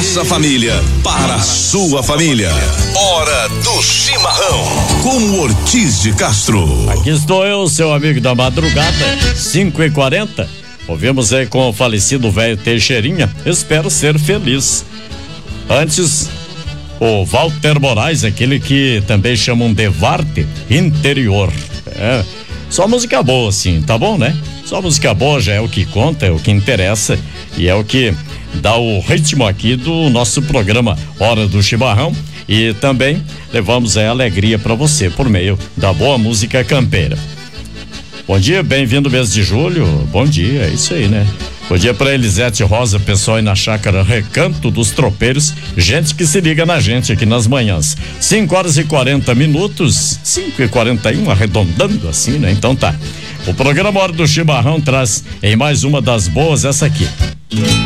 nossa família para a sua família. Hora do Chimarrão com o Ortiz de Castro. Aqui estou eu, seu amigo da madrugada, 5h40. Ouvimos aí com o falecido velho Teixeirinha, Espero Ser Feliz. Antes, o Walter Moraes, aquele que também chamam de Varte Interior. Só música boa, sim, tá bom, né? Só música boa já é o que conta, é o que interessa e é o que dá o ritmo aqui do nosso programa Hora do Chimarrão, e também levamos a alegria para você por meio da boa música campeira. Bom dia, bem-vindo mês de julho. Bom dia, é isso aí, né? Bom dia para Elisete Rosa, pessoal aí na chácara Recanto dos Tropeiros, gente que se liga na gente aqui nas manhãs. 5h40, 5h41, arredondando assim, né? Então tá. O programa Hora do Chimarrão traz em mais uma das boas essa aqui.